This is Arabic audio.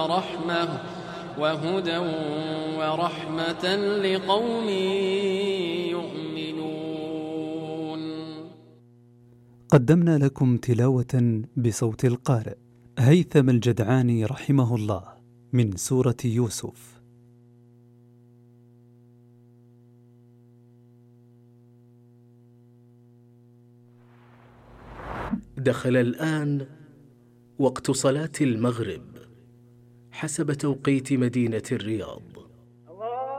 وهدى ورحمة لقوم يؤمنون. قدمنا لكم تلاوة بصوت القارئ هيثم الجدعاني رحمه الله من سورة يوسف. دخل الآن وقت صلاة المغرب حسب توقيت مدينة الرياض.